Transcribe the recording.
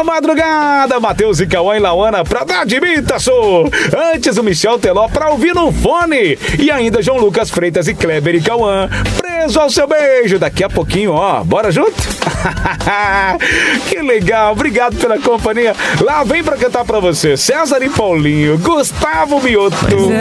da madrugada, Matheus e Cauã e Lauana pra dar de imitação. Antes o Michel Teló pra ouvir no fone. E ainda João Lucas Freitas e Kleber e Cauã, preso ao seu beijo. Daqui a pouquinho, ó, bora junto? Que legal, obrigado pela companhia. Lá vem pra cantar pra você César e Paulinho, Gustavo Mioto.